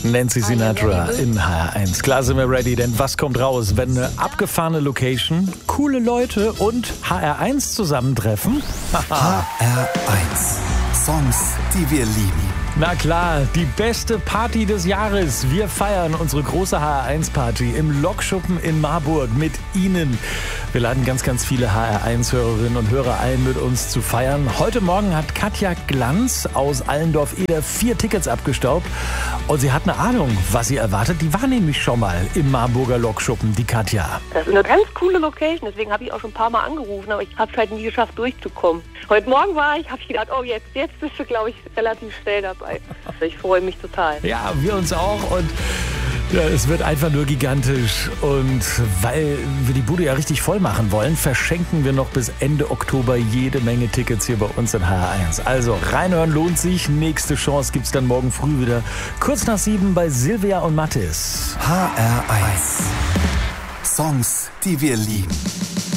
Nancy Sinatra in HR1. Klar sind wir ready, denn was kommt raus, wenn eine abgefahrene Location, coole Leute und HR1 zusammentreffen? HR1. Songs, die wir lieben. Na klar, die beste Party des Jahres. Wir feiern unsere große HR1-Party im Lokschuppen in Marburg mit Ihnen. Wir laden ganz, ganz viele HR1-Hörerinnen und Hörer ein, mit uns zu feiern. Heute Morgen hat Katja Glanz aus Allendorf-Eder 4 Tickets abgestaubt. Und sie hat eine Ahnung, was sie erwartet. Die war nämlich schon mal im Marburger Lokschuppen, die Katja. Das ist eine ganz coole Location, deswegen habe ich auch schon ein paar Mal angerufen, aber ich habe es halt nie geschafft, durchzukommen. Heute Morgen habe ich gedacht, oh jetzt bist du, glaube ich, relativ schnell dabei. Ich freue mich total. Ja, wir uns auch und ja, es wird einfach nur gigantisch. Und weil wir die Bude ja richtig voll machen wollen, verschenken wir noch bis Ende Oktober jede Menge Tickets hier bei uns in HR1. Also reinhören lohnt sich. Nächste Chance gibt's dann morgen früh wieder. Kurz nach 7 bei Silvia und Mattis. HR1. Songs, die wir lieben.